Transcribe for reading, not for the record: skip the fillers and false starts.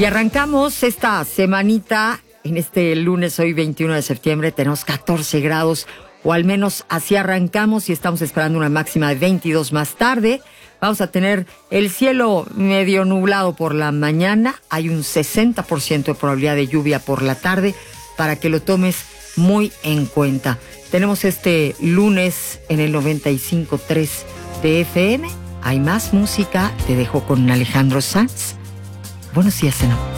Y arrancamos esta semanita en este lunes, hoy 21 de septiembre, tenemos 14 grados, o al menos así arrancamos y estamos esperando una máxima de 22 más tarde. Vamos a tener el cielo medio nublado por la mañana, hay un 60% de probabilidad de lluvia por la tarde, para que lo tomes muy en cuenta. Tenemos este lunes en el 95.3 de FM, hay más música, te dejo con Alejandro Sanz. Buenos días, Senado.